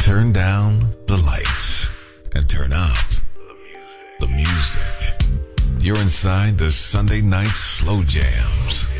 turn down the lights and turn up the music. You're inside the Sunday Night Slow Jams.